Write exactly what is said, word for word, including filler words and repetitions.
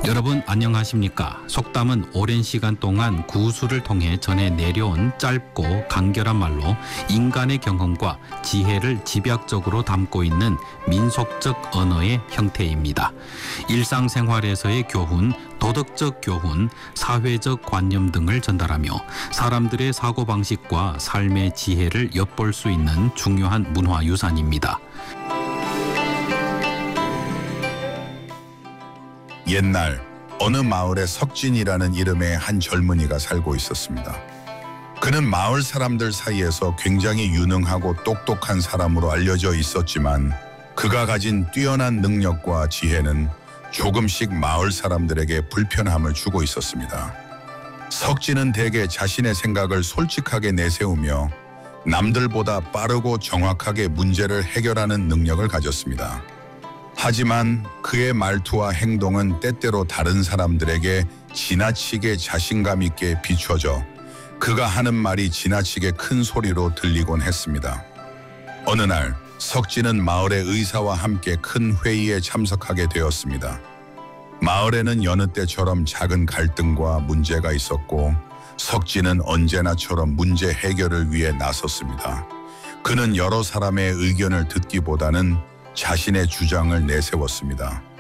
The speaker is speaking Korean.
여러분 안녕하십니까? 속담은 오랜 시간 동안 구술을 통해 전해 내려온 짧고 간결한 말로 인간의 경험과 지혜를 집약적으로 담고 있는 민속적 언어의 형태입니다. 일상생활에서의 교훈, 도덕적 교훈, 사회적 관념 등을 전달하며 사람들의 사고방식과 삶의 지혜를 엿볼 수 있는 중요한 문화유산입니다. 옛날 어느 마을에 석진이라는 이름의 한 젊은이가 살고 있었습니다. 그는 마을 사람들 사이에서 굉장히 유능하고 똑똑한 사람으로 알려져 있었지만 그가 가진 뛰어난 능력과 지혜는 조금씩 마을 사람들에게 불편함을 주고 있었습니다. 석진은 대개 자신의 생각을 솔직하게 내세우며 남들보다 빠르고 정확하게 문제를 해결하는 능력을 가졌습니다. 하지만 그의 말투와 행동은 때때로 다른 사람들에게 지나치게 자신감 있게 비춰져 그가 하는 말이 지나치게 큰 소리로 들리곤 했습니다. 어느 날 석진은 마을의 의사와 함께 큰 회의에 참석하게 되었습니다. 마을에는 여느 때처럼 작은 갈등과 문제가 있었고 석진은 언제나처럼 문제 해결을 위해 나섰습니다. 그는 여러 사람의 의견을 듣기보다는 자신의 주장을 내세웠습니다.